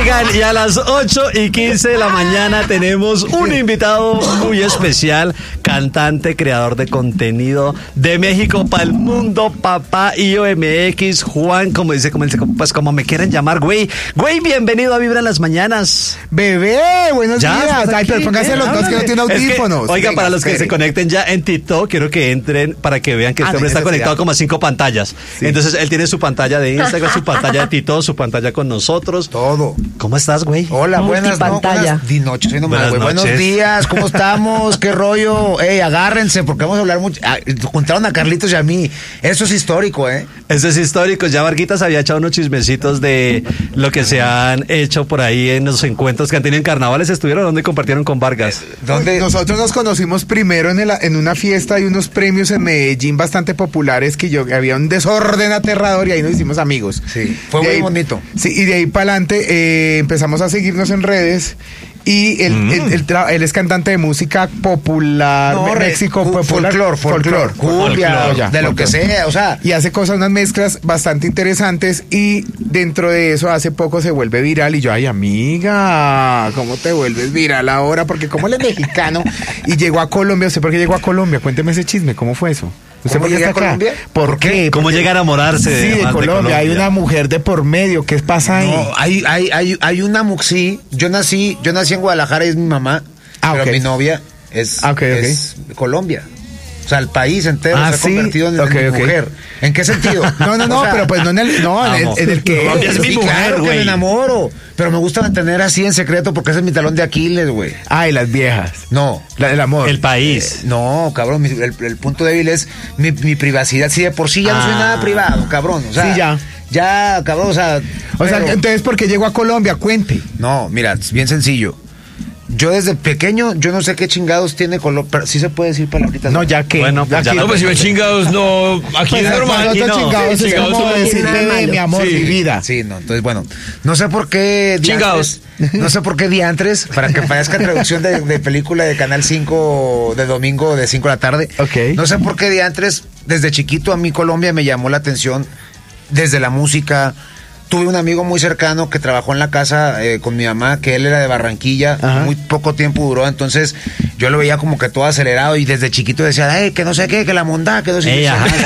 Oigan, y a las 8:15 de la mañana tenemos un invitado muy especial, cantante, creador de contenido de México para el mundo, papá IOMX, Juan, como me quieren llamar, güey. Güey, bienvenido a Vibra en las Mañanas. Bebé, buenos días. Ay, pero póngase los dos que no tiene audífonos. Oiga, para los que se conecten ya en TikTok, quiero que entren para que vean que este hombre está conectado como a 5 pantallas. Sí. Entonces, él tiene su pantalla de Instagram, su pantalla de TikTok, su pantalla con nosotros. Todo. ¿Cómo estás, güey? Hola, buenas noches. Buenos días, ¿cómo estamos? ¿Qué rollo? Agárrense, porque vamos a hablar mucho. Juntaron a Carlitos y a mí. Eso es histórico, ¿eh? Eso es histórico. Ya Varguitas había echado unos chismecitos de lo que se han hecho por ahí en los encuentros que han tenido en carnavales. ¿Estuvieron? ¿Dónde compartieron con Vargas? ¿Dónde? Nosotros nos conocimos primero en una fiesta de unos premios en Medellín bastante populares que había un desorden aterrador y ahí nos hicimos amigos. Sí, fue muy bonito. Sí, y de ahí para adelante empezamos a seguirnos en redes. Y él es cantante de música popular, México, folclor, cumbia, de lo que sea, o sea. Y hace unas mezclas bastante interesantes y dentro de eso hace poco se vuelve viral y yo, ay amiga, ¿cómo te vuelves viral ahora? Porque como él es mexicano y llegó a Colombia, ¿usted por qué llegó a Colombia? Cuénteme ese chisme, ¿cómo fue eso? ¿Usted ¿Cómo llega a Colombia? ¿Por qué? ¿Cómo llega a enamorarse de Colombia? Hay una mujer de por medio, ¿qué pasa ahí? No, hay una muxi. Yo nací en Guadalajara y es mi mamá, pero mi novia es Colombia. O sea, el país entero se ha convertido en mi mujer. ¿En qué sentido? No, pero pues no en el que es mi mujer, claro güey. Que me enamoro. Pero me gusta mantener así en secreto porque ese es mi talón de Aquiles, güey. Ay, las viejas. No. El amor. El país. No, cabrón, el punto débil es mi privacidad. Si de por sí ya no soy nada privado, cabrón. O sea, sí, ya. Ya, cabrón, o sea, entonces, ¿por qué llegó a Colombia? Cuente. No, mira, es bien sencillo. Yo desde pequeño, yo no sé qué chingados tiene Colombia, pero sí se puede decir palabritas. No, ya que. Bueno, pues ya no, pues si me chingados, no. Aquí pues es normal. Aquí no. Chingados es como decirte mi amor, sí, mi vida. Sí, no, entonces, bueno, no sé por qué. Chingados. No sé por qué diantres, para que parezca traducción de película de Canal 5 de domingo de 5 de la tarde. Ok. No sé por qué diantres, desde chiquito a mí Colombia me llamó la atención, desde la música. Tuve un amigo muy cercano que trabajó en la casa con mi mamá, que él era de Barranquilla. Ajá. Muy poco tiempo duró, entonces yo lo veía como que todo acelerado y desde chiquito decía, que no sé qué, que la mondá, que no sé qué.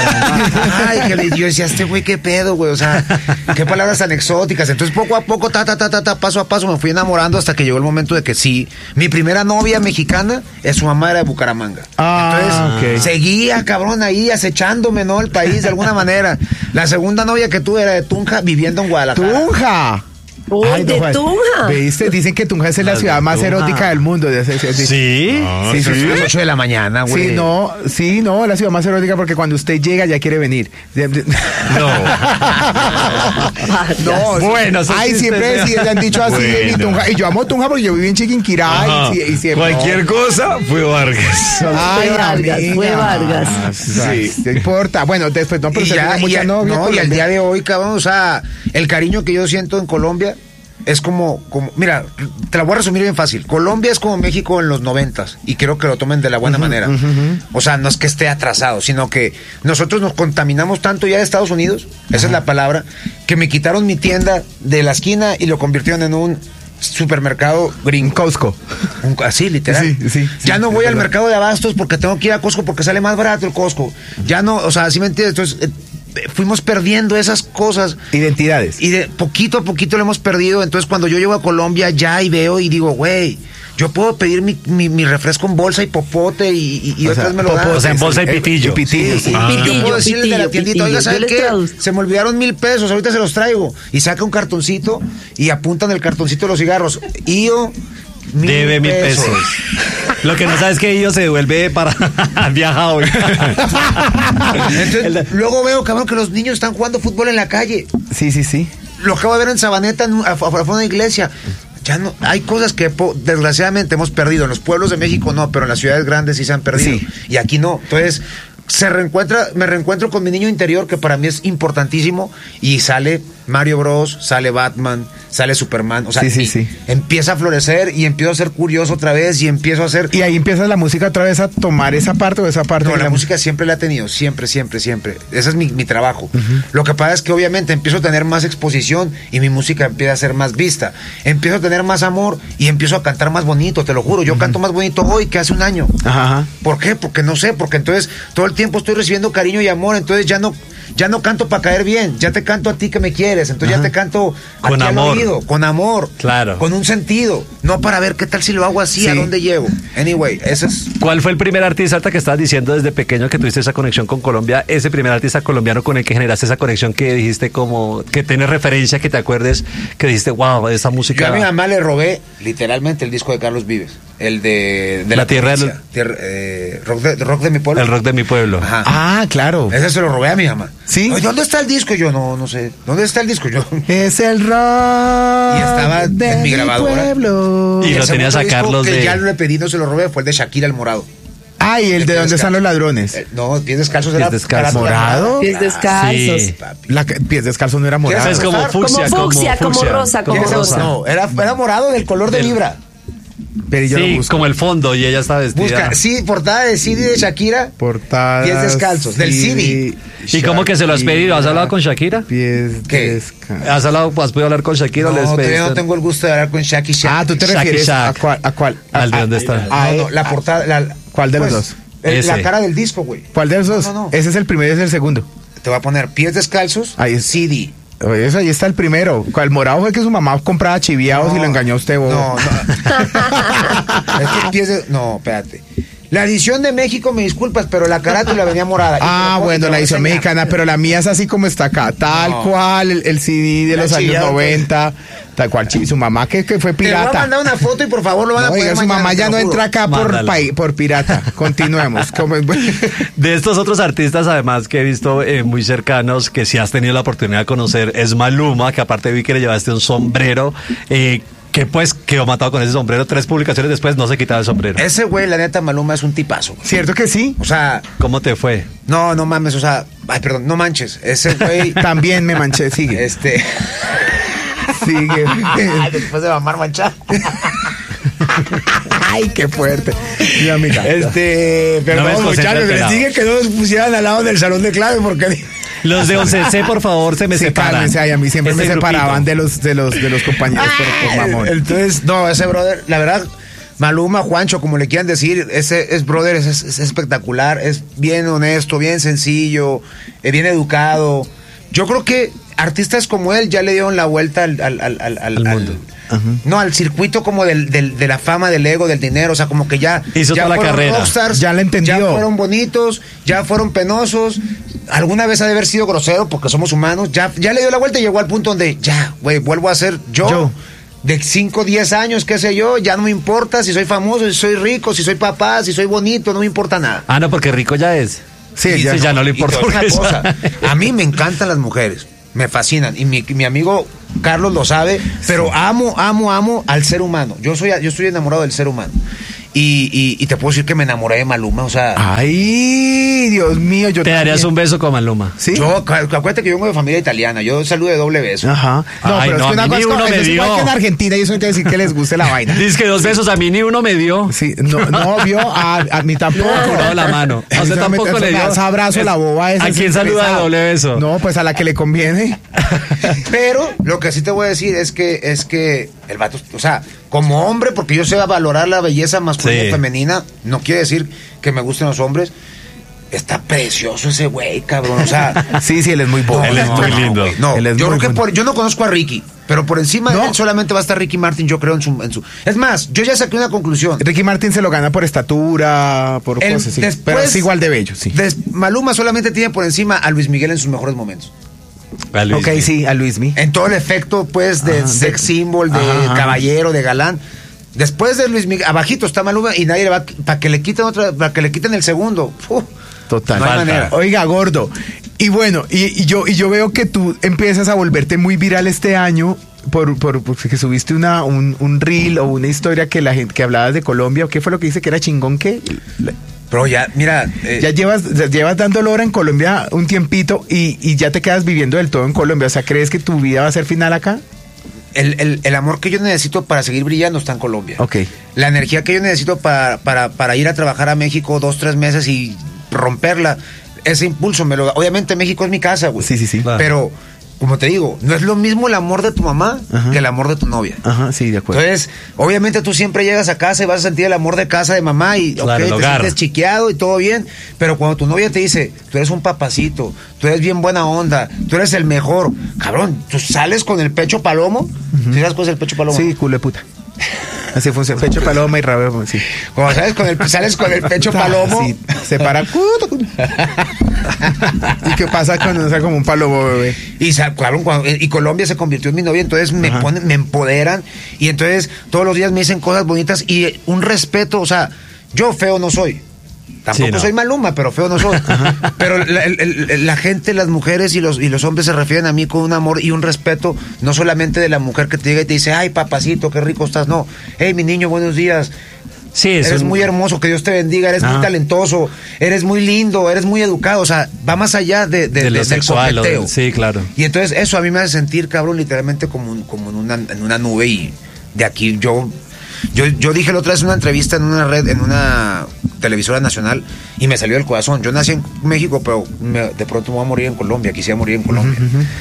Yo decía, este güey, qué pedo, güey, o sea, qué palabras tan exóticas. Entonces poco a poco, paso a paso me fui enamorando hasta que llegó el momento de que sí, mi primera novia mexicana, su mamá era de Bucaramanga. Entonces seguía, cabrón, ahí acechándome, ¿no? El país de alguna manera. La segunda novia que tuve era de Tunja, viviendo en Guadalajara. ¡Tunja! Ay, de Tunja. ¿Viste? Dicen que Tunja es la ciudad más erótica del mundo. ¿Sí? Sí, a las 8 de la mañana, güey. Sí, no, la ciudad más erótica porque cuando usted llega ya quiere venir. No. Bueno, ay, siempre le han dicho así en Tunja. Y yo amo Tunja porque yo viví en Chiquinquirá y siempre. Cualquier cosa fue Vargas. Fue Vargas. Sí, no importa. Bueno, después no, pero se le mucha novia. No, y al día de hoy, cabrón, o sea, el cariño que yo siento en Colombia es como, mira, te la voy a resumir bien fácil. Colombia es como México en los 90s y creo que lo tomen de la buena manera. O sea, no es que esté atrasado, sino que nosotros nos contaminamos tanto ya de Estados Unidos, esa es la palabra, que me quitaron mi tienda de la esquina y lo convirtieron en un supermercado gringo. Costco. Así, literal. Sí, ya no voy al mercado de abastos porque tengo que ir a Costco porque sale más barato el Costco. Ya no, o sea, ¿sí me entiendes? Entonces fuimos perdiendo esas cosas. Identidades. Y de poquito a poquito lo hemos perdido. Entonces cuando yo llego a Colombia ya y veo y digo, güey, yo puedo pedir mi refresco en bolsa y popote y otras me lo dan. O sea, en bolsa y pitillo. Sí. Yo puedo decirle de la tiendita, oiga, ¿sabe qué? Se me olvidaron 1,000 pesos, ahorita se los traigo. Y saca un cartoncito y apuntan el cartoncito de los cigarros. Y yo... Debe 1,000 pesos. Lo que no sabes es que ellos se devuelve para viajar hoy. Entonces, luego veo, cabrón, que los niños están jugando fútbol en la calle. Sí. Lo acabo de ver en Sabaneta, afuera de una iglesia. Ya no, hay cosas que desgraciadamente hemos perdido. En los pueblos de México no, pero en las ciudades grandes sí se han perdido. Sí. Y aquí no. Entonces, me reencuentro con mi niño interior, que para mí es importantísimo, y sale Mario Bros, sale Batman, sale Superman, o sea, sí. Empieza a florecer y empiezo a ser curioso otra vez y empiezo a hacer... Y ahí empieza la música otra vez a tomar esa parte o esa parte. No, la música siempre la he tenido, siempre. Ese es mi trabajo. Lo que pasa es que obviamente empiezo a tener más exposición y mi música empieza a ser más vista. Empiezo a tener más amor y empiezo a cantar más bonito, te lo juro. Yo canto más bonito hoy que hace un año. Ajá. ¿Por qué? Porque no sé, porque entonces todo el tiempo estoy recibiendo cariño y amor, entonces ya no canto para caer bien, ya te canto a ti que me quieres, entonces ya te canto con ti amor. al oído, con amor, claro, con un sentido, no para ver qué tal si lo hago así, a dónde llego. Anyway, ese es... ¿Cuál fue el primer artista que estabas diciendo desde pequeño que tuviste esa conexión con Colombia? Ese primer artista colombiano con el que generaste esa conexión que dijiste como, que tienes referencia, que te acuerdes, que dijiste, wow, esa música... Yo a mi mamá le robé literalmente el disco de Carlos Vives, el de la tierra del... rock de mi pueblo. El rock de mi pueblo. Ajá. Ah, claro. Ese se lo robé a mi mamá. ¿Sí? Oye, ¿dónde está el disco? Yo no sé. ¿Dónde está el disco? Yo... Es el rock. Y estaba en mi grabadora. Pueblo. Y lo tenías a Carlos que de... ya le pedí, no se lo robé, fue el de Shakira, el morado. Ah, y el de dónde están los ladrones. No, Pies Descalzos Pies era... Descalzos. ¿Morado? Pies descalzos. Sí. Pies Descalzos no era morado. Es como fucsia, como rosa, como rosa. No, era morado del color de Libra. Pero yo lo Sí, busco. como el fondo y ella está vestida. Busca, sí, portada de CD de Shakira. Portada. Pies Descalzos, del CD. ¿Y cómo que se lo has pedido? ¿Has hablado con Shakira? Pies ¿Qué? Descalzos. ¿Has podido hablar con Shakira o les No, todavía pediste? no tengo el gusto de hablar con Shaki Shaki. Ah, ¿tú te Shaki refieres Shack. a cuál? ¿Al de dónde está? No, la portada... ¿Cuál de los pues, dos? Ese. La cara del disco, güey. ¿Cuál de los dos? No. Ese es el primero y ese es el segundo. Te voy a poner Pies Descalzos, Ahí es. CD. Oye, eso ahí está el primero. El morado fue que su mamá compraba chiviados y lo engañó a usted, bobo. No. Es que No, espérate. La edición de México, me disculpas, pero la carátula venía morada. Ah, bueno, la edición mexicana, pero la mía es así como está acá. Tal cual, el CD de los años 90. Tal cual, su mamá que fue Te voy a pirata. mandar una foto y por favor lo van a poner Oiga, su mañana, mamá ya te no lo juro. entra acá por pirata. Continuemos. De estos otros artistas, además, que he visto muy cercanos, que si has tenido la oportunidad de conocer, es Maluma, que aparte vi que le llevaste un sombrero, que pues quedó matado con ese sombrero. 3 publicaciones después no se quitaba el sombrero. Ese güey, la neta, Maluma es un tipazo. ¿Cierto que sí? O sea, ¿Cómo te fue? no mames, o sea, ay, perdón, no manches. Ese güey, También me manché, sigue. Sigue. después de mamar manchar. Ay, qué fuerte. Mi amiga. Perdón, me desconcentra muchachos, el les pelado. dije que no nos pusieran al lado del salón de clave porque... Los de 11C, por favor, se me Sí, separan. cálmense, ay, a mí siempre Ese me separaban de los compañeros por mamón. Entonces, no, ese brother, la verdad, Maluma, Juancho, como le quieran decir, ese brother es espectacular, es bien honesto, bien sencillo, bien educado. Yo creo que artistas como él ya le dieron la vuelta al mundo. No, al circuito como de la fama, del ego, del dinero, o sea, como que ya hizo toda la fueron carrera. rockstars, Ya la entendió. ya fueron bonitos, ya fueron penosos, alguna vez ha de haber sido grosero porque somos humanos, ya le dio la vuelta y llegó al punto donde ya, güey, vuelvo a ser yo. De 5, 10 años, qué sé yo, ya no me importa si soy famoso, si soy rico, si soy papá, si soy bonito, no me importa nada. Ah, no, porque rico ya es. Sí, ya no le Y te importa. voy a decir porque una cosa, a mí me encantan las mujeres, me fascinan, y mi amigo Carlos lo sabe, pero amo al ser humano. Yo estoy enamorado del ser humano. Y te puedo decir que me enamoré de Maluma, o sea... Ay, Dios mío, yo Te darías también. un beso con Maluma. ¿Sí? Yo, acuérdate que yo vengo de familia italiana, yo saludo de doble beso. Ajá. No, Ay, pero no, es que a una mí cosa ni uno me es igual dio. que en Argentina y eso no quiere decir que les guste la vaina. Dice que 2 besos a mí ni uno me dio. Sí, no vio, a mí tampoco. Jurado la mano. A usted tampoco le dio. Ese abrazo, la boba esa. ¿A quién saluda de interesada. doble beso? No, pues a la que le conviene. Pero lo que sí te voy a decir es que el vato, o sea, como hombre, porque yo sé valorar la belleza masculina Sí. y femenina, no quiere decir que me gusten los hombres. Está precioso ese güey, cabrón. O sea, Sí, él es muy bueno. Él es muy lindo. güey, no, Él es yo muy creo que bueno. yo no conozco a Ricky, pero por encima de No. él solamente va a estar Ricky Martin, yo creo, en su. Es más, yo ya saqué una conclusión. Ricky Martin se lo gana por estatura, por Él cosas, sí. después- Pero es igual de bello, sí. Maluma solamente tiene por encima a Luis Miguel en sus mejores momentos. A Luis Ok, Miguel. sí, a Luismi. En todo el efecto, pues, de Ajá, sex symbol, de ajá. caballero, de galán. Después de Luis Miguel, abajito está Maluma y nadie le va para que le quiten el segundo. Total. No hay manera. Oiga, gordo. Y bueno, y yo veo que tú empiezas a volverte muy viral este año porque subiste un reel o una historia que la gente que hablabas de Colombia. ¿O qué fue lo que dice que era chingón? ¿Qué? Pero ya, mira... ya llevas dando lora en Colombia un tiempito y ya te quedas viviendo del todo en Colombia. O sea, ¿crees que tu vida va a ser final acá? El amor que yo necesito para seguir brillando está en Colombia. Ok. La energía que yo necesito para ir a trabajar a México 2-3 meses y romperla, ese impulso obviamente México es mi casa, güey. Sí. Claro. Pero, como te digo, no es lo mismo el amor de tu mamá que el amor de tu novia. Ajá, sí, de acuerdo. Entonces, obviamente tú siempre llegas a casa y vas a sentir el amor de casa de mamá y Claro, te sientes chiqueado y todo bien, pero cuando tu novia te dice, tú eres un papacito, tú eres bien buena onda, tú eres el mejor, cabrón, tú sales con el pecho palomo. ¿Sí sabes cuál es el pecho palomo? Sí, culo de puta. Así funciona. Pecho paloma y rabeo, sí. Como sales con el pecho palomo. Sí, se para. ¿Y qué pasa cuando sale como un palomo, bebé? Y Colombia se convirtió en mi novia, entonces me empoderan y entonces todos los días me dicen cosas bonitas y un respeto, o sea, yo feo no soy. Tampoco soy Maluma, pero feo no soy. Pero la gente, las mujeres y los hombres se refieren a mí con un amor y un respeto, no solamente de la mujer que te llega y te dice, ay, papacito, qué rico estás. No, hey, mi niño, buenos días. Sí, eres muy hermoso, que Dios te bendiga, eres muy talentoso, eres muy lindo, eres muy educado. O sea, va más allá de lo del sexual. coqueteo. Sí, claro. Y entonces eso a mí me hace sentir, cabrón, literalmente como en una nube. Y de aquí yo dije la otra vez en una entrevista en una televisora nacional y me salió del corazón. Yo nací en México, pero de pronto me voy a morir en Colombia. Quisiera morir en Colombia.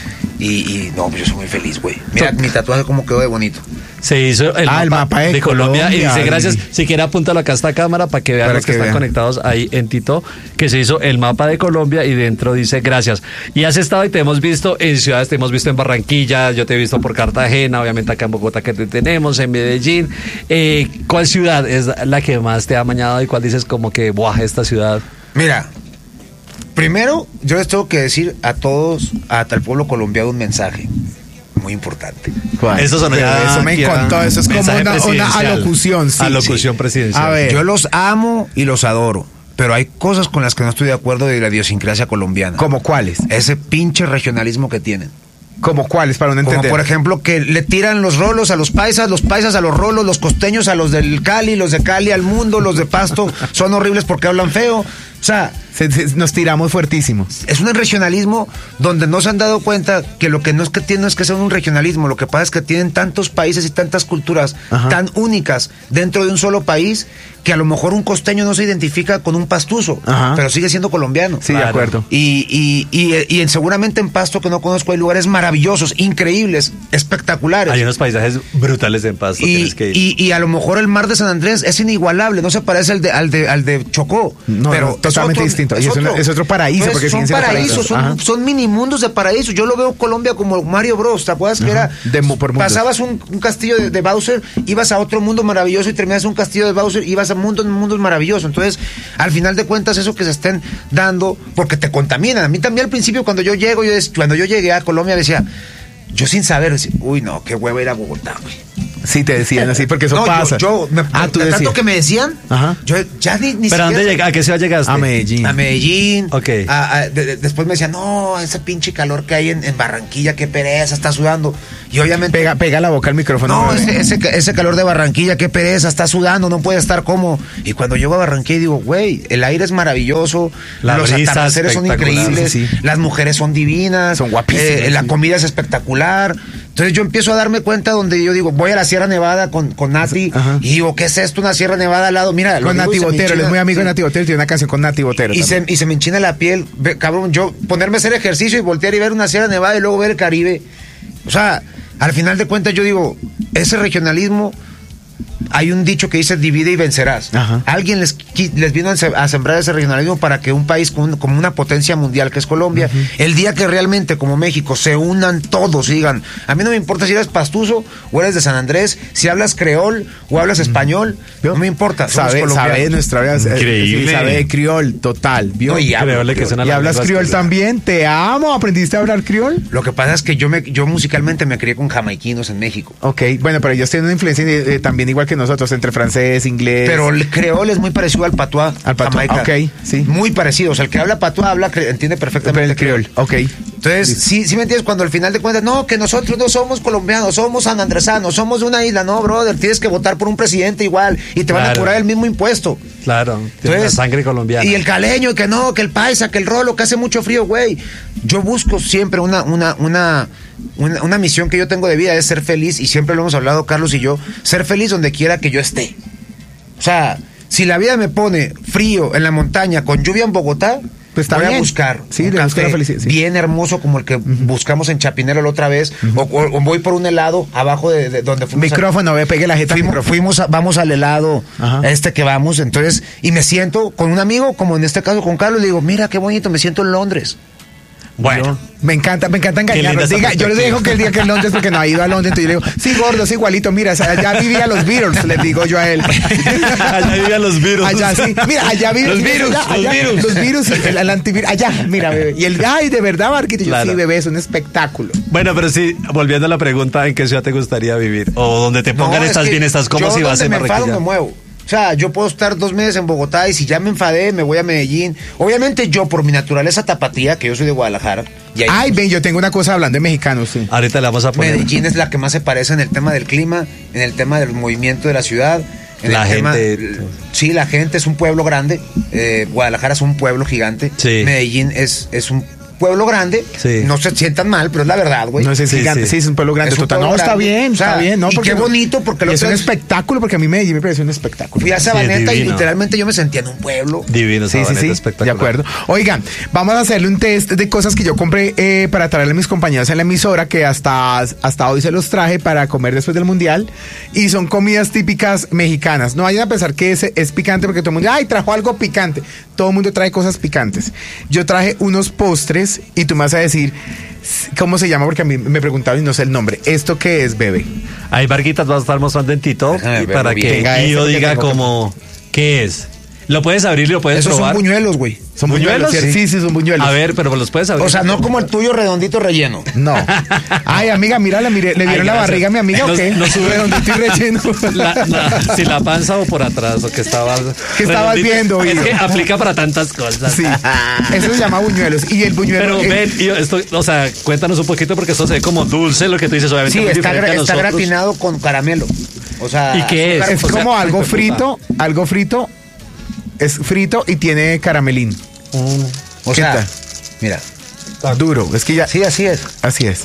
Y no, pues yo soy muy feliz, güey. Mira mi tatuaje cómo quedó de bonito. Se hizo el mapa de Colombia y dice gracias. Si quiere apúntalo acá a esta cámara para que vean los que están conectados ahí en Tito, que se hizo el mapa de Colombia y dentro dice gracias. Y has estado y te hemos visto en ciudades, te hemos visto en Barranquilla, yo te he visto por Cartagena, obviamente acá en Bogotá que te tenemos, en Medellín. ¿Cuál ciudad es la que más te ha amañado y cuál dices como que, buah, esta ciudad? Mira, primero yo les tengo que decir a todos, hasta el pueblo colombiano, un mensaje muy importante. Eso me encantó, eso es como una alocución. Sí, alocución presidencial. A ver. Yo los amo y los adoro, pero hay cosas con las que no estoy de acuerdo de la idiosincrasia colombiana. ¿Cómo cuáles? Ese pinche regionalismo que tienen. ¿Cómo cuáles? Para no entender. Como por ejemplo que le tiran los rolos a los paisas a los rolos, los costeños a los del Cali, los de Cali al mundo, los de Pasto son horribles porque hablan feo. O sea, nos tiramos fuertísimo. Es un regionalismo donde no se han dado cuenta que lo que no es que tienen es que sea un regionalismo, lo que pasa es que tienen tantos países y tantas culturas tan únicas dentro de un solo país que a lo mejor un costeño no se identifica con un pastuso, pero sigue siendo colombiano. Sí, claro. De acuerdo. Y seguramente en Pasto, que no conozco, hay lugares maravillosos, increíbles, espectaculares. Hay unos paisajes brutales en Pasto. Y a lo mejor el mar de San Andrés es inigualable, no se parece al de Chocó, pero totalmente distinto. Es otro paraíso. Pues porque son paraísos, son mini mundos de paraíso. Yo lo veo Colombia como Mario Bros. ¿Te acuerdas que era? Pasabas un castillo de Bowser, ibas a otro mundo maravilloso y terminas un castillo de Bowser, ibas a mundos maravillosos. Entonces, al final de cuentas, eso que se estén dando, porque te contaminan. A mí también al principio, cuando yo llegué a Colombia, decía, yo sin saber, decía, uy, no, qué hueva ir a Bogotá, güey. Sí, te decían así, porque eso pasa. Tanto que me decían, yo ya ni ¿Pero a qué ciudad llegaste? A Medellín. A Medellín. Ok. Después me decían, no, ese pinche calor que hay en Barranquilla, qué pereza, está sudando. Y obviamente... Pega la boca al micrófono. No, ese calor de Barranquilla, qué pereza, está sudando, no puede estar como... Y cuando llego a Barranquilla digo, güey, el aire es maravilloso, los atardeceres son increíbles, las mujeres son divinas, son guapísimas, la comida es espectacular. Entonces yo empiezo a darme cuenta donde yo digo, voy a la Sierra Nevada con Nati y digo, ¿qué es esto? Una Sierra Nevada al lado. Mira, con Nati Botero, él es muy amigo de Nati Botero, tiene una canción con Nati Botero. Y se me enchina la piel, cabrón, yo ponerme a hacer ejercicio y voltear y ver una Sierra Nevada y luego ver el Caribe. O sea, al final de cuentas yo digo, ese regionalismo, hay un dicho que dice divide y vencerás. Alguien les vino a sembrar ese regionalismo para que un país como una potencia mundial que es Colombia, el día que realmente como México se unan todos y digan, a mí no me importa si eres pastuso o eres de San Andrés, si hablas creol o hablas español, no me importa. Sabe nuestra vida. Increíble. Sabe criol, total. ¿Vio? No, y hablas criol también. Te amo. ¿Aprendiste a hablar criol? Lo que pasa es que yo musicalmente me crié con jamaiquinos en México. Ok, bueno, pero ellos tienen una influencia también igual que nosotros, entre francés, inglés. Pero el creol es muy parecido al patuá. Jamaica. Ok, sí. Muy parecido. O sea, el que habla patuá entiende perfectamente el criol. Ok. Entonces, sí me entiendes, cuando al final de cuentas, no, que nosotros no somos colombianos, somos sanandresanos, somos de una isla, no, brother, tienes que votar por un presidente igual y te van a cobrar el mismo impuesto. Claro, tiene la sangre colombiana. Y el caleño, que no, que el paisa, que el rolo, que hace mucho frío, güey. Yo busco siempre una misión que yo tengo de vida, es ser feliz, y siempre lo hemos hablado Carlos y yo, ser feliz donde quiera que yo esté. O sea, si la vida me pone frío en la montaña con lluvia en Bogotá, pues voy a buscar un café bien hermoso como el que buscamos en Chapinero la otra vez, o voy por un helado abajo de donde fuimos. Micrófono, pegue la jeta. Vamos al helado que vamos, entonces, y me siento con un amigo, como en este caso con Carlos, le digo, mira qué bonito, me siento en Londres. Bueno, me encanta engañarlos. Yo les digo que el día que en Londres, porque no ha ido a Londres, entonces yo le digo, sí, gordo, es igualito, mira, allá vivían los Beatles, les digo yo a él. Allá vivían los virus. Allá sí, mira, allá vivían los virus, el antivirus, allá, mira, bebé. Y él, ay, de verdad, Marquito, yo sí, bebé, es un espectáculo. Bueno, pero sí, volviendo a la pregunta, ¿en qué ciudad te gustaría vivir? O donde te pongan estás bien, estás cómodo, si vas a Marrakech. Me muevo. O sea, yo puedo estar 2 meses en Bogotá y si ya me enfadé, me voy a Medellín. Obviamente yo, por mi naturaleza tapatía, que yo soy de Guadalajara. Ay, ven, yo tengo una cosa hablando de mexicanos, sí. Ahorita le vamos a poner. Medellín es la que más se parece en el tema del clima, en el tema del movimiento de la ciudad. La gente. Sí, la gente es un pueblo grande. Guadalajara es un pueblo gigante. Sí. Medellín es un pueblo grande, no se sientan mal, pero es la verdad, güey. No, es gigante, sí, es un pueblo grande. No, está bien, ¿no? Y qué bonito, porque es un espectáculo, porque a mí Medellín me parece un espectáculo. Fui a Sabaneta y literalmente yo me sentía en un pueblo. Divino, Sabaneta, espectacular. De acuerdo. Oigan, vamos a hacerle un test de cosas que yo compré para traerle a mis compañeros en la emisora, que hasta hoy se los traje para comer después del Mundial, y son comidas típicas mexicanas. No vayan a pensar que es picante, porque todo el mundo, ay, trajo algo picante. Todo el mundo trae cosas picantes. Yo traje unos postres y tú me vas a decir cómo se llama, porque a mí me preguntaron y no sé el nombre. ¿Esto qué es, bebé? Ahí Varguitas va a estar mostrando en Tito para que Guido diga como qué es. Lo puedes abrir y lo puedes probar. Son buñuelos, güey. ¿Son buñuelos? Sí, son buñuelos. A ver, pero los puedes abrir. O sea, no como el tuyo redondito relleno. No. Ay, amiga, mira, ¿le vieron la barriga a mi amiga o qué? No sube redondito y relleno. Si la panza o por atrás, o que estabas... ¿Qué estabas viendo? Es que aplica para tantas cosas. Sí. Eso se llama buñuelos. Y el buñuelo... Pero ven, esto, o sea, cuéntanos un poquito, porque esto se ve como dulce, lo que tú dices, obviamente. Sí, está gratinado con caramelo. O sea... ¿Y qué es? Es como algo frito, es frito y tiene caramelín. O sea, mira. Duro, es que ya... Sí, así es. Así es.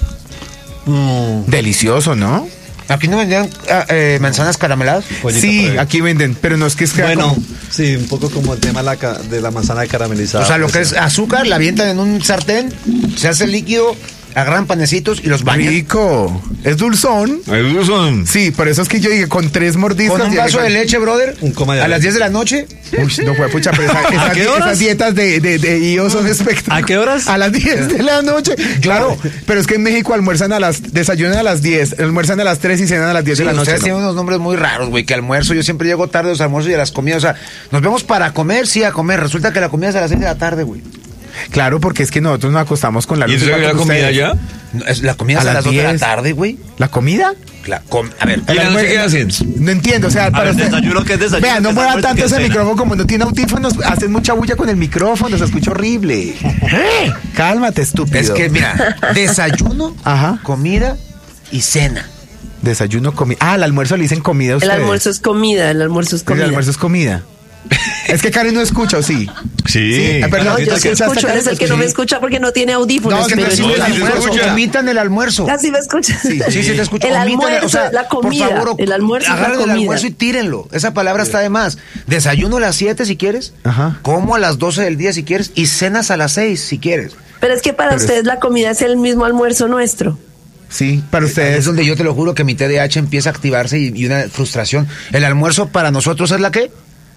Delicioso, ¿no? ¿Aquí no vendían manzanas carameladas? Sí, aquí venden, pero no es que es que... Bueno, sí, un poco como el tema de la manzana caramelizada. O sea, lo que es azúcar, la avientan en un sartén, se hace líquido, agarran panecitos y los bañan. Rico. Es dulzón. Es dulzón. Sí, por eso es que yo dije, con 3 mordiscos... Con un vaso de leche, brother, a las 10 de la noche. Uy, no fue pucha, pero esas dietas de IO son espectaculares. ¿A qué horas? A las 10 de la noche. Claro, pero es que en México desayunan a las 10, almuerzan a las 3 y cenan a las 10 de la noche. Ustedes tienen unos nombres muy raros, güey, que almuerzo, yo siempre llego tarde a los almuerzos y a las comidas, o sea, nos vemos para comer, sí, a comer, resulta que la comida es a las 6 de la tarde, güey. Claro, porque es que nosotros nos acostamos con la luz. ¿Y eso es la comida ya? La comida es a las 2 de la tarde, güey. ¿La comida? A ver, ¿y la noche qué hacen? No entiendo, o sea, para usted... desayuno, ¿qué es desayuno? Vean, no mueva tanto ese micrófono, como no tiene audífonos, hacen mucha bulla con el micrófono, se escucha horrible. Cálmate, estúpido. Es que, mira, desayuno, comida y cena. Desayuno, comida. Ah, el almuerzo le dicen comida a ustedes. El almuerzo es comida. El almuerzo es comida. Es que Karen no escucha, ¿o sí? Sí. Perdón, yo sí escucho, él es el que no me escucha porque no tiene audífonos. No, pero sí el almuerzo, omitan el almuerzo. Casi me escucha. Sí, te escucho. El almuerzo, o sea, la comida. Por favor, el almuerzo agarren el almuerzo y tírenlo. Esa palabra está de más. Desayuno a las 7 si quieres, como a las 12 del día si quieres, y cenas a las 6 si quieres. Pero es que para ustedes la comida es el mismo almuerzo nuestro. Sí, para ustedes. Es donde yo te lo juro que mi TDAH empieza a activarse y una frustración. ¿El almuerzo para nosotros es la qué?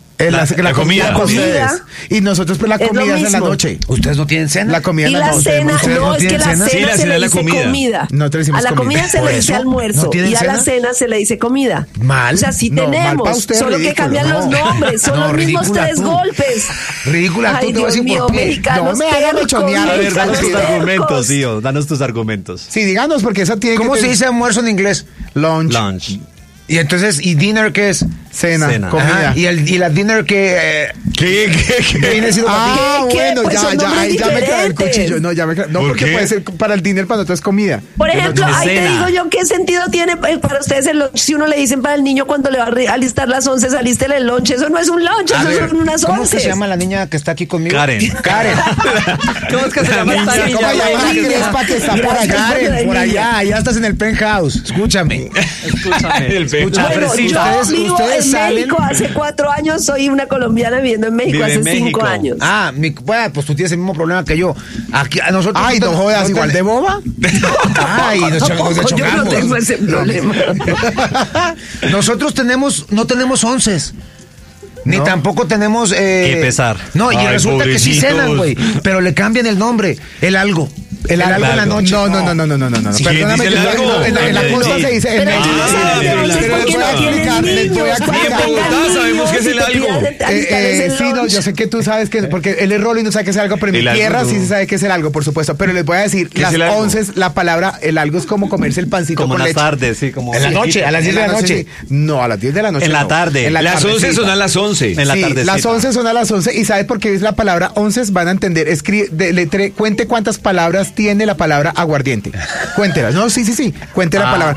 La comida. Y nosotros pues la comida es en la noche. ¿Ustedes no tienen cena? La comida y en la la noche. cena, no, es que la cena, sí, la se cena le la dice comida. No te decimos a la comida se le dice almuerzo y a la cena se le dice comida. Mal. O sea, sí tenemos, solo que cambian los nombres, son los mismos 3 golpes. Ridícula, ay, tú te vas a decir por qué. No me hagan mechonear. A ver, danos tus argumentos, tío, danos tus argumentos. Sí, díganos, porque esa tiene ¿Cómo se dice almuerzo en inglés? Lunch. Y entonces, ¿y dinner qué es? Cena. Comida. Y la dinner que... ¿Qué? viene siendo bueno, Pues son nombres ya me quedó el diferentes. cuchillo. No, ya me quedó. No, ¿Por porque qué? puede ser para el dinner, para nosotros es comida. Por ejemplo, ahí te cena. digo yo qué sentido tiene para ustedes el lunch. Si uno le dicen para el niño cuando le va a alistar las 11, saliste el lunch. Eso no es un lunch, eso son unas 11. ¿Cómo que se llama la niña que está aquí conmigo? Karen. ¿Cómo es que se llama esta niña? ¿Cómo llama que es para que está por allá? Karen, por allá estás en el penthouse. Escúchame. Escúchame. Bueno, yo vivo ustedes en salen- México hace 4 años, soy una colombiana viviendo en México Vive en hace 5 México. años. Bueno, pues tú tienes el mismo problema que yo. Aquí, a nosotros Ay, no jodas, igual de boba. Ay, nos Yo no chocamos. tengo ese problema. Nosotros no tenemos onces. Ni tampoco tenemos... Qué pesar. No, y Ay, resulta que sí pobrecitos. cenan, güey. Pero le cambian el nombre. El algo. El algo en la noche. No. Sí, Perdóname, dice el algo. en la costa se dice. Pero tú no sabes de dónde pero es porque les voy a no tienen explicar, les voy a niños. explicar. Cuando En Bogotá tengan sabemos niños que es y el te algo. pidan alistarles el Sí, no, lunch. yo sé que tú sabes que, porque él es rolo y no sabe qué es el algo, pero en El mi algo tierra no. sí se sabe qué es el algo, por supuesto. Pero les voy a decir, ¿Qué es las el algo? 11, la palabra, el algo es como comerse el pancito Como con en las leche. tardes, sí, como... En la noche, a las 10 de la noche. sí. No, a las 10 de la noche. En la no. tarde. En la Las 11 tardecita. son a las 11. En la Sí, tardecita. las 11 son a las 11 y ¿sabes por qué es la palabra 11? Van a entender. Cuente cuántas palabras tiene la palabra aguardiente. Cuéntelas. No, sí. Cuente la palabra.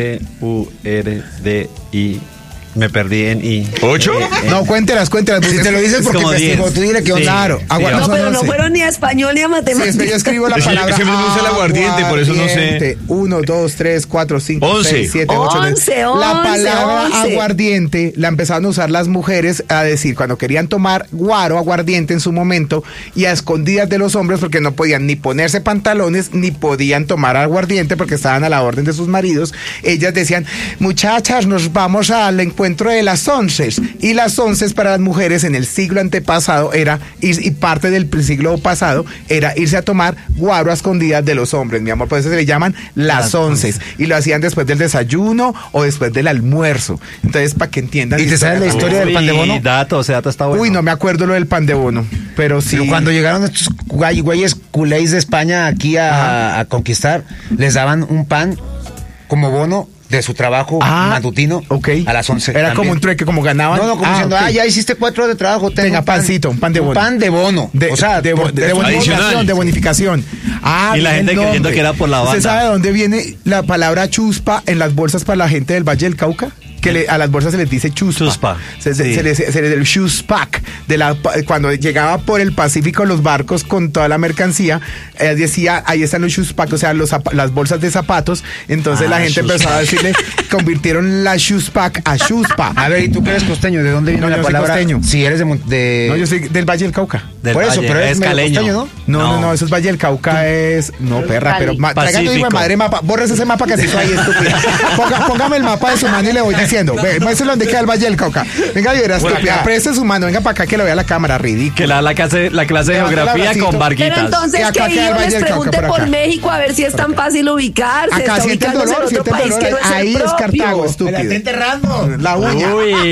P-U-R-D-I. Me perdí en I. ¿8? No, cuéntelas. Si te lo dices Es porque como investigó, 10. tú dile que Sí. claro. Sí, Agua- No, son pero no 11. fueron ni a español ni a Sí, matemáticas. yo escribo la Es que yo palabra siempre me gusta el aguardiente, por eso no sé. aguardiente. 1, 2, 3, 4, 5, 11. 6, 7, 8, 9. 11, La palabra 11. aguardiente la empezaron a usar las mujeres a decir cuando querían tomar guaro, aguardiente en su momento y a escondidas de los hombres porque no podían ni ponerse pantalones ni podían tomar aguardiente porque estaban a la orden de sus maridos. Ellas decían, muchachas, nos vamos al encuentro de las 11. Y las 11 para las mujeres en el siglo antepasado era, y parte del siglo pasado, era irse a tomar guaro a escondidas de los hombres, mi amor. Por eso se le llaman las 11. Y lo hacían después del desayuno o después del almuerzo. Entonces, para que entiendan. ¿Y te sabes la historia del pan de bono? Ese dato está bueno. Uy, no me acuerdo lo del pan de bono, pero sí. Pero cuando llegaron estos güeyes culés de España aquí a conquistar, les daban un pan como bono de su trabajo matutino a las 11. Era como un trueque, como ganaban. No, como diciendo, ok. ya hiciste 4 horas de trabajo. Tenga un pan, pancito, un pan de bono. Un pan de bono. De bonificación, adicional. de bonificación. Y la gente bien, creyendo nombre. que era por la banda. ¿Usted sabe de dónde viene la palabra chuspa en las bolsas para la gente del Valle del Cauca? Que a las bolsas se les dice chuspa. Chuspa, Se sí. les el chuspac. Cuando llegaba por el Pacífico los barcos con toda la mercancía, decía, ahí están los chuspac, o sea, las bolsas de zapatos. Entonces la gente empezó a decirle, convirtieron la chuspac a chuspa. A ver, ¿y tú que eres costeño? ¿De dónde viene No, la yo soy palabra? costeño. Si eres de... No, yo soy del Valle del Cauca. Del por eso, Valle, pero eres es medio caleño. costeño, ¿no? No, eso es Valle del Cauca, es... No, perra, pero... Traigan hijo de madre mapa, borres ese mapa que se hizo ahí, estúpida. Póngame el mapa de su mano y le voy diciendo. Muéstrele dónde queda el Valle del Cauca. Venga, yo era estúpida. Preste su mano, venga para acá que lo vea la cámara, ridículo. Que la clase de Levanta el geografía abracito. con barquitas. Pero entonces Y acá que queda el yo Valle les del Cauca, pregunte por acá. por México a ver si es tan fácil ubicarse. Acá está siente el ubicándose dolor, en otro siente el país dolor. que no es Ahí el es propio. Cartago, estúpido. enterrando. La uña. Uy.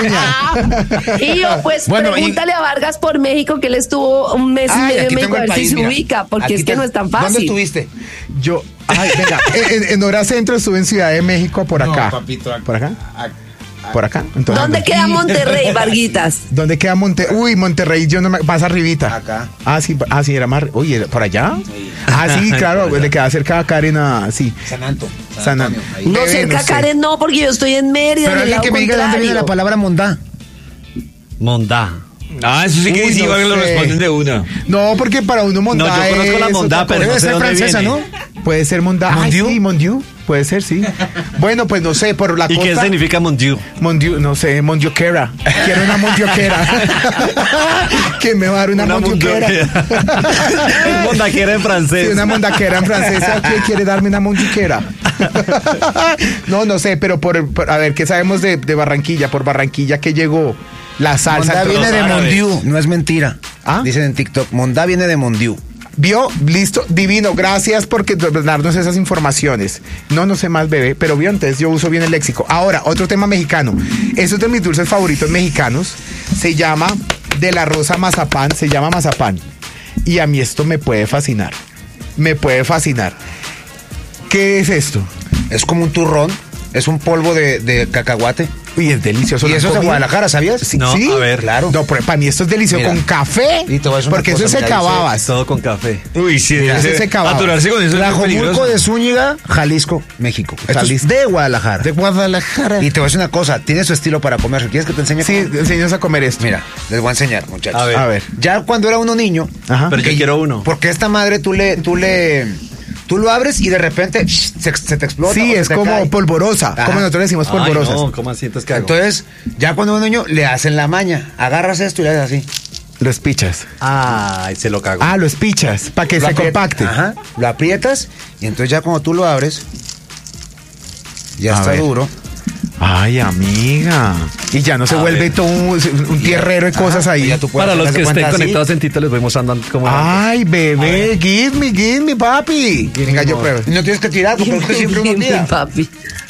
La uña. Y yo, pues, Bueno, pregúntale a Vargas por México, que él estuvo un mes y Ay, medio en aquí México, tengo a el ver si país, se mira. ubica, porque Aquí es que no es tan fácil. ¿Dónde estuviste? Yo... Ay, venga, en hora centro estuve en Ciudad de México, por acá. papito, ¿Por acá? Por acá. Entonces, ¿Dónde queda Monterrey, Varguitas? ¿Dónde queda Monterrey? Uy, Monterrey, yo no me... Más arribita. Acá. Sí, era más... Oye, ¿por allá? Sí, claro, le queda cerca a Karen, sí. San Anto. San Antonio. ahí. No, Bebé, cerca no sé. Karen no, porque yo estoy en Mérida. Pero en el alguien que lado me diga de dónde viene la contrario. palabra mondá. Mondá. Eso sí que Uy, sí, no lo sé. responden de una. No, porque para uno mondá No, yo conozco la es mondá, otra pero cosa. Debe no sé ser dónde francesa, viene. ¿no? Puede ser mondá. ¿Mondieu? Sí, mondieu. Puede ser, sí. Bueno, pues no sé, por la ¿Y costa... qué significa Mondieu? Mondieu, no sé, mondioquera. Quiero una mondioquera. ¿Quién me va a dar una mondioquera? Es mondaquera en francés. Sí, una mondaquera en francés. ¿Quién quiere darme una mondioquera? No sé, pero a ver, ¿qué sabemos de Barranquilla? Por Barranquilla, ¿qué llegó? La salsa. Mondá entre viene los de árabes. Mondiu, no es mentira. ¿Ah? Dicen en TikTok, Mondá viene de Mondiu. ¿Vio? Listo, divino, gracias por darnos esas informaciones. No sé más, bebé, pero vio, entonces yo uso bien el léxico. Ahora, otro tema mexicano. Eso es de mis dulces favoritos mexicanos. Se llama de la rosa mazapán, se llama mazapán. Y a mí esto me puede fascinar. Me puede fascinar. ¿Qué es esto? Es como un turrón. Es un polvo de cacahuate. Uy, es delicioso. Y eso es de Guadalajara, ¿sabías? Sí, No, sí, a ver. claro. No, pero para mí esto es delicioso. Mira. Con café. Y te voy a decir una Porque cosa, eso es mira, secababas. Todo con café. Uy, sí, Mira, ese se acababa. aturarse con eso es muy Tlajomulco peligroso. de Zúñiga, Jalisco, México. Esto es Jalisco. de Guadalajara. De Guadalajara. Y te voy a decir una cosa, tiene su estilo para comer. ¿Quieres que te enseñe? Sí, enseñas a comer esto. Mira, les voy a enseñar, muchachos. A ver. A ver. Ya cuando era uno niño, Ajá. Pero yo quiero uno. porque esta madre tú lo abres y de repente se te explota. Sí, o se es te como cae. polvorosa. Ajá. Como nosotros decimos Ay, polvorosa. no, ¿cómo así? Entonces, ¿qué hago? Entonces, ya cuando uno niño le hacen la maña. Agarras esto y le haces así. Lo espichas. Ay, se lo cago. Ah, lo espichas. Para que Lo se apriet- compacte. Ajá. Lo aprietas y entonces ya cuando tú lo abres, ya A está ver. duro. Ay, amiga. Y ya no se A vuelve ver. todo un tierrero de cosas ahí. Y ya tú puedes Para los hacer que cuenta estén así. conectados en Tito, les voy mostrando cómo. Ay, bebé, give me, papi. Venga, yo pruebo. Y no tienes que tirar, porque usted siempre uno Mi tira. papi.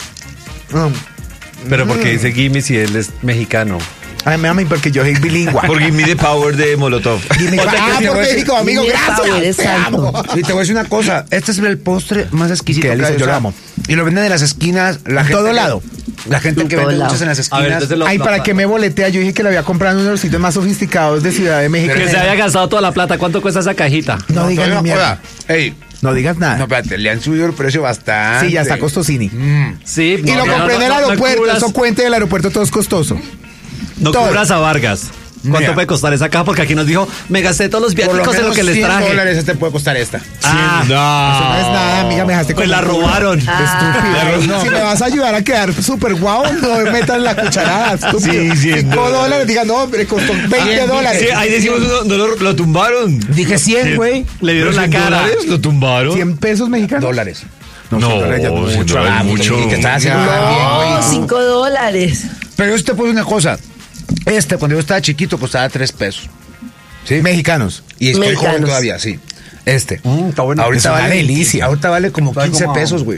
Pero porque dice Gimme si él es mexicano. Ay, mami, porque yo soy bilingüe. Por Give Me the Power de Molotov. Gimme- Otra Ah, que por te voy a decir. México, amigo, Gimme power, gracias. Te exacto. amo. Y te voy a decir una cosa, este es el postre más exquisito Qué que hay, delicia, o yo lo sea, amo. Y lo venden en las esquinas, En todo lado. La gente En que todo vende lado. dulces en las A esquinas. ver, entonces Ay, ¿para qué me boletea? Yo dije que lo había comprado en uno de los sitios más sofisticados de Ciudad de México. Que se haya gastado toda la plata. ¿Cuánto cuesta esa cajita? No digas no, ni mierda. Ey, No digas nada. no, espérate, le han subido el precio bastante. Sí, ya está costosini. Sí. Y lo compré en el aeropuerto. No Eso cuente del aeropuerto, todo es costoso. no todo. cubras a Vargas. ¿Cuánto Mira. puede costar esa caja? Porque aquí nos dijo, me gasté todos los Por lo viáticos en lo menos que les traje. $100 este puede costar esta. Ah, Eso no es nada, amiga, me dejaste pues como la un culo. robaron. Estúpido. No. Si me vas a ayudar a quedar súper guau, no me metas la cucharada, estúpido. Sí, $5, diga, no, me costó $20. Sí, ahí decimos, no, lo tumbaron. Dije 100, güey. Le dieron ¿Pero la 100 cara. dólares? ¿Lo tumbaron? 100 pesos mexicanos. Dólares. No, $100 ya es mucho. 100 dólares es mucho. Y que estaba haciendo bien, güey. No, $5. Pero yo te puedo decir una cosa. Cuando yo estaba chiquito, costaba 3 pesos. ¿Sí? Mexicanos. Y estoy Mexicanos. joven todavía, sí. Está bueno. Ahorita Es una vale delicia. Ahorita vale como 15 pesos, güey.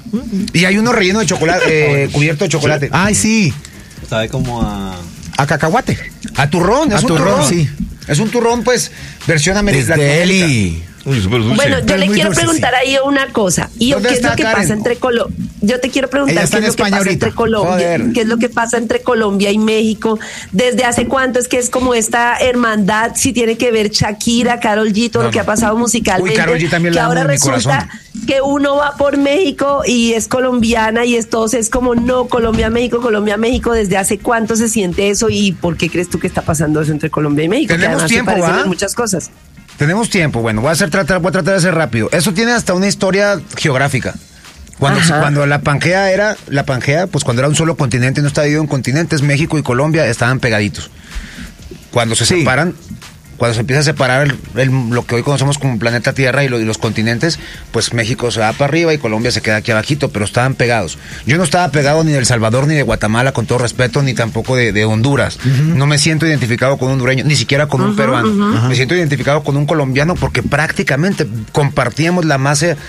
Y hay uno relleno de chocolate, cubierto de chocolate. Ay, sí. Sabe como a... A cacahuate. A turrón, es A un turrón, turrón. sí. Es un turrón, pues, versión americana. Desde Eli. Uy, súper dulce. Bueno, yo Pero le muy quiero dulce, preguntar ahí una cosa. ¿Y ¿Dónde qué es está lo que Karen? pasa entre Colombia? Yo te quiero Ella preguntar está qué en es lo que España pasa ahorita. entre Colombia, Joder. qué es lo que pasa entre Colombia y México. ¿Desde hace cuánto es que es como esta hermandad? Si tiene que ver Shakira, Karol G, todo lo que ha pasado musicalmente. Uy, Karol G también que la amo ahora en mi resulta corazón. que uno va por México y es colombiana y entonces es como no, Colombia, México. ¿Desde hace cuánto se siente eso y por qué crees tú que está pasando eso entre Colombia y México? Tenemos que además tiempo, se parecen ¿va? en muchas cosas. Tenemos tiempo, bueno, voy a tratar de hacer rápido. Eso tiene hasta una historia geográfica. Ajá. Cuando la Pangea, pues cuando era un solo continente, no estaba dividido en continentes, México y Colombia estaban pegaditos. Cuando se separan, cuando se empieza a separar lo que hoy conocemos como planeta Tierra y los continentes, pues México se va para arriba y Colombia se queda aquí abajito, pero estaban pegados. Yo no estaba pegado ni de El Salvador ni de Guatemala, con todo respeto, ni tampoco de Honduras. No me siento identificado con un hondureño, ni siquiera con un peruano. Me siento identificado con un colombiano porque prácticamente compartíamos el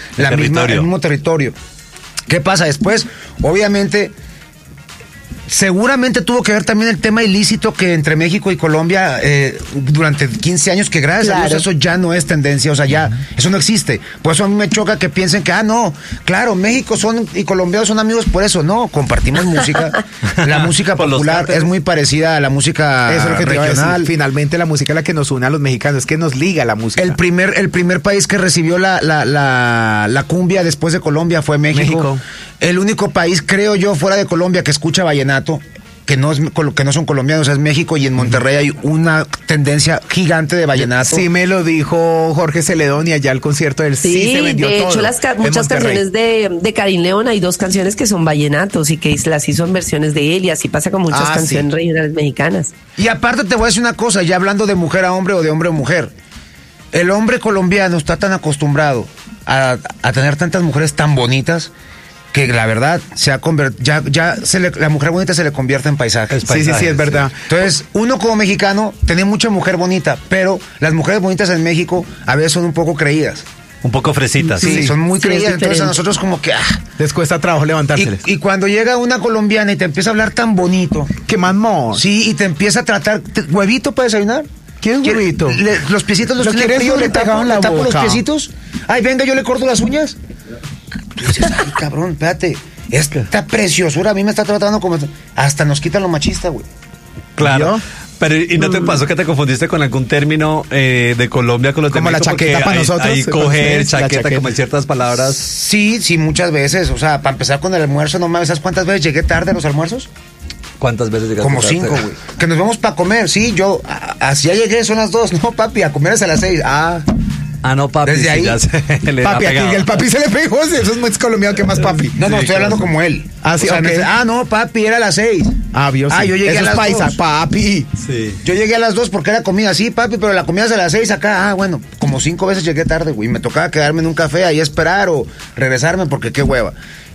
mismo territorio. ¿Qué pasa después? Obviamente, seguramente tuvo que ver también el tema ilícito que entre México y Colombia durante 15 años, que gracias a Dios eso ya no es tendencia, o sea, ya eso no existe. Por eso a mí me choca que piensen que, no, claro, México y colombianos son amigos por eso. No, compartimos música. La música Por los popular cárteles. es muy parecida a la música Eso es lo que te iba a decir. regional. Finalmente la música es la que nos une a los mexicanos, es que nos liga la música. El primer país que recibió la cumbia después de Colombia fue México. México. El único país, creo yo, fuera de Colombia que escucha vallenato, que no son colombianos, es México, y en Monterrey hay una tendencia gigante de vallenato. Sí me lo dijo Jorge Celedón y allá el concierto del sí se vendió de todo. hecho en muchas Monterrey. canciones de Karim León, hay 2 canciones que son vallenatos y que las hizo en versiones de él, y así pasa con muchas canciones regionales mexicanas. Y aparte te voy a decir una cosa, ya hablando de mujer a hombre o de hombre a mujer, el hombre colombiano está tan acostumbrado a tener tantas mujeres tan bonitas que la verdad se ha convertido, la mujer bonita se le convierte en paisaje. Sí, es verdad. Entonces, uno como mexicano tiene mucha mujer bonita, pero las mujeres bonitas en México a veces son un poco creídas. Un poco fresitas. Sí, son muy Sí, es creídas. Entonces a diferente. nosotros como que... Les cuesta trabajo levantárseles. Y cuando llega una colombiana y te empieza a hablar tan bonito, ¿Qué más mo? sí, y te empieza a tratar... ¿Huevito para desayunar? ¿Quieres huevito? Los piecitos los ¿Lo tiene quieres frío, le pegado tapo, en la le tapo los boca? piecitos. Ay, venga, yo le corto las uñas. Tú dices, ay, cabrón, espérate. esta preciosura a mí me está tratando como... Hasta nos quita lo machista, güey. Claro. ¿Yo? Pero ¿y no te pasó que te confundiste con algún término de Colombia con los de Como la México? Porque chaqueta para nosotros, Ahí para coger, ustedes, la chaqueta, como en ciertas palabras. Sí, muchas veces. O sea, para empezar con el almuerzo, no mames, ¿sabes cuántas veces llegué tarde a los almuerzos? ¿Cuántas veces llegaste? Como tarde? 5, güey. Que nos vamos para comer. Sí, yo, así ya llegué, son las 2. No, papi, a comer es a las 6. Ah, no, papi. Desde sí, ahí. ya se le Papi, ha aquí pegado. el papi se le pegó, eso es muy colombiano, ¿qué más papi? No, estoy hablando como él. Ah, sí, O sea, ok. no, papi, era a las 6. Vio, sí. Yo llegué Eso a es las paisa, 2. papi. Sí. Yo llegué a las 2 porque era comida, sí, papi, pero la comida es a las 6 acá. Bueno, como 5 veces llegué tarde, güey. Me tocaba quedarme en un café ahí a esperar o regresarme porque qué hueva.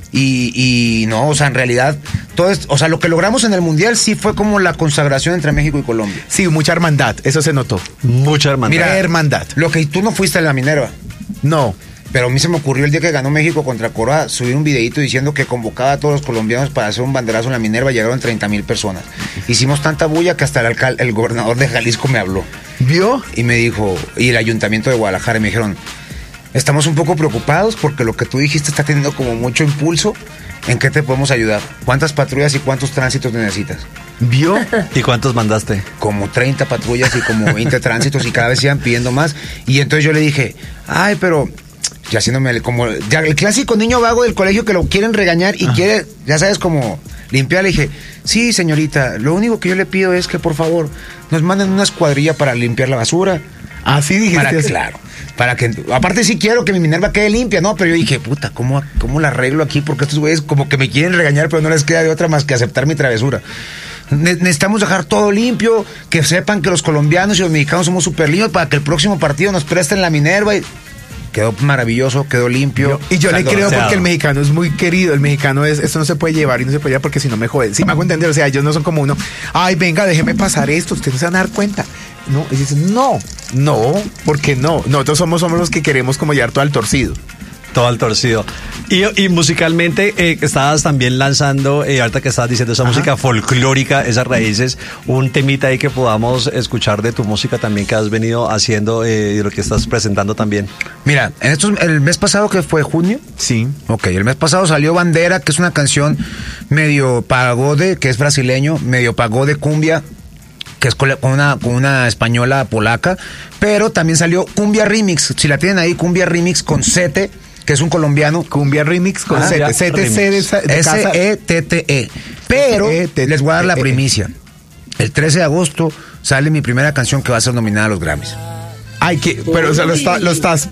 Y no, o sea, en realidad, todo esto, o sea, lo que logramos en el Mundial sí fue como la consagración entre México y Colombia. Sí, mucha hermandad, eso se notó. Mucha hermandad. Mira, hermandad. Lo que tú no fuiste a la Minerva. No. Pero a mí se me ocurrió el día que ganó México contra Corea subir un videito diciendo que convocaba a todos los colombianos para hacer un banderazo en la Minerva. Llegaron 30,000 personas. Hicimos tanta bulla que hasta el gobernador de Jalisco me habló. ¿Vio? Y me dijo, y el ayuntamiento de Guadalajara, y me dijeron, estamos un poco preocupados porque lo que tú dijiste está teniendo como mucho impulso. ¿En qué te podemos ayudar? ¿Cuántas patrullas y cuántos tránsitos necesitas? ¿Vio? ¿Y cuántos mandaste? Como 30 patrullas y como 20 tránsitos y cada vez iban pidiendo más. Y entonces yo le dije, ay, pero... ya haciéndome como ya el clásico niño vago del colegio que lo quieren regañar y quiere, ya sabes, como limpiar. Le dije, sí, señorita, lo único que yo le pido es que por favor nos manden una escuadrilla para limpiar la basura. Así dijiste. Claro, para que, aparte sí quiero que mi Minerva quede limpia, ¿no? Pero yo dije, puta, ¿cómo la arreglo aquí? Porque estos güeyes como que me quieren regañar, pero no les queda de otra más que aceptar mi travesura. Necesitamos dejar todo limpio, que sepan que los colombianos y los mexicanos somos súper limpios para que el próximo partido nos presten la Minerva. Y quedó maravilloso, quedó limpio. Y yo le creo Saldoseado. porque el mexicano es muy querido. El mexicano es, esto no se puede llevar y no se puede llevar porque si no me jode. Sí, me hago entender. O sea, ellos no son como uno, ay, venga, déjeme pasar esto, ustedes no se van a dar cuenta. No, y dicen, no, porque no. Nosotros somos los que queremos como llevar todo al torcido. Todo al torcido. Y musicalmente estabas también lanzando, ahorita que estabas diciendo esa música folclórica, esas raíces, un temita ahí que podamos escuchar de tu música también que has venido haciendo y lo que estás presentando también. Mira, el mes pasado que fue junio. Sí. Ok, el mes pasado salió Bandera, que es una canción medio pagode, que es brasileño, medio pagode cumbia, que es con una española polaca, pero también salió Cumbia Remix, si la tienen ahí, Cumbia Remix con Sete, que es un colombiano. Cumbia Remix con Cumbia CTC Remix. de casa. S-E-T-T-E. Pero les voy a dar la primicia. El 13 de agosto sale mi primera canción que va a ser nominada a los Grammys. Ay, pero o sea, lo estás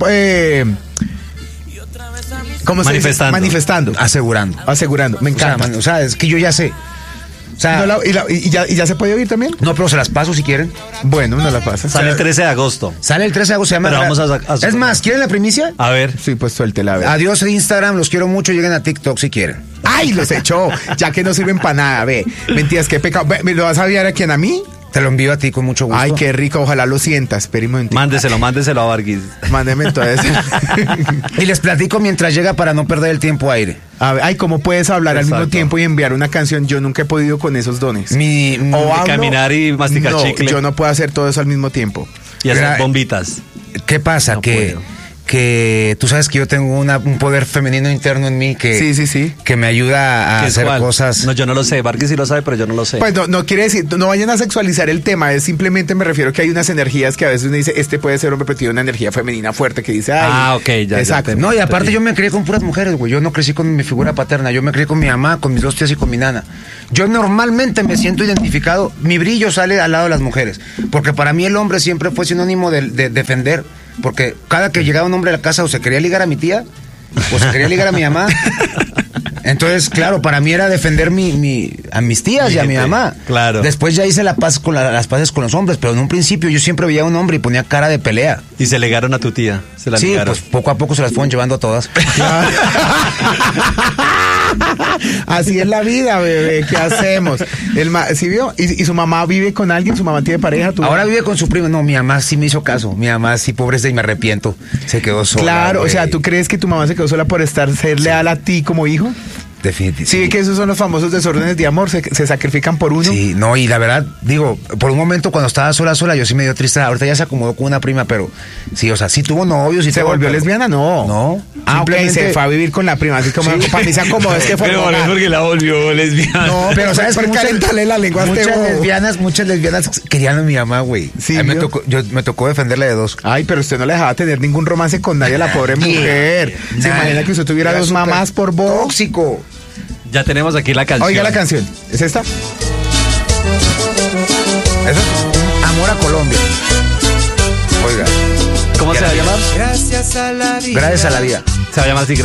¿cómo se dice? Manifestando. Asegurando. Me encanta. O sea, es que yo ya sé. O sea, ¿Y ya se puede oír también? no, pero se las paso si quieren. Bueno, no la pasa. Sale el 13 de agosto. Sale el 13 de agosto, se llama. Pero vamos a es más, ¿quieren la primicia? A ver. Sí, pues suéltela, a ver. Adiós Instagram, los quiero mucho, lleguen a TikTok si quieren. ¡Ay, los echó! Ya que no sirven para nada, ve. Mentiras, qué pecado. ¿Me lo vas a enviar a quién? ¿A mí? Te lo envío a ti con mucho gusto. Ay, qué rico, ojalá lo sientas. Espera un momentito. Mándeselo a Vargas. Mándeme entonces. Y les platico mientras llega para no perder el tiempo aire. A ver, ay, ¿cómo puedes hablar al mismo Exacto. tiempo y enviar una canción? Yo nunca he podido con esos dones. O hablo- caminar y masticar no, chicle. yo no puedo hacer todo eso al mismo tiempo. Y hacer Mira, bombitas. ¿Qué pasa? No que puedo. tú sabes que yo tengo un poder femenino interno en mí que, Sí. que me ayuda a ¿Qué es hacer cuál? cosas. No, yo no lo sé. Vargas sí lo sabe, pero yo no lo sé. Pues no quiere decir, no vayan a sexualizar el tema, es simplemente me refiero que hay unas energías que a veces uno dice, este puede ser hombre, pero tiene una energía femenina fuerte que dice, ay. Ok, ya. Exacto. No, y aparte yo me crié con puras mujeres, güey. Yo no crecí con mi figura paterna. Yo me crié con mi mamá, con mis dos tías y con mi nana. Yo normalmente me siento identificado. Mi brillo sale al lado de las mujeres. Porque para mí el hombre siempre fue sinónimo de defender. Porque cada que llegaba un hombre a la casa o se quería ligar a mi tía o se quería ligar a mi mamá. Entonces, claro, para mí era defender a mis tías y a mi Gente, mamá. claro. Después ya hice las paces con los hombres, pero en un principio yo siempre veía a un hombre y ponía cara de pelea. Y se legaron a tu tía. Se la Sí, ligaron. pues poco a poco se las fueron llevando a todas. Así es la vida, bebé, ¿qué hacemos? ¿Sí vio? ¿Y su mamá vive con alguien? ¿Su mamá tiene pareja? Ahora vive con su primo. No, mi mamá sí me hizo caso. Mi mamá sí, pobrecita, y me arrepiento. Se quedó sola. Claro, güey. o sea, ¿tú crees que tu mamá se quedó sola por ser leal a ti como hijo? Definitivamente. Sí, que esos son los famosos desórdenes de amor, se sacrifican por uno. Sí, no, y la verdad, digo, por un momento cuando estaba sola, yo sí me dio triste. Ahorita ya se acomodó con una prima, pero sí, o sea, sí tuvo novios y ¿Se todo, volvió pero- lesbiana? No. No. Simplemente se fue a vivir con la prima, así como para mí se acomodó, es que fue Pero no es porque la volvió lesbiana. No, pero sabes por calentarle la lengua a muchas lesbianas querían a mi mamá, güey. Sí, me tocó defenderla de dos. Ay, pero usted no le dejaba tener ningún romance con nadie a la pobre mujer. ¿Se imagina que usted tuviera dos mamás por vos? Tóxico. Ya tenemos aquí la canción. Oiga la canción. ¿Es esta? Eso es Amor a Colombia. Oiga. ¿Cómo se va a llamar? Gracias a la vida. Se va a llamar así.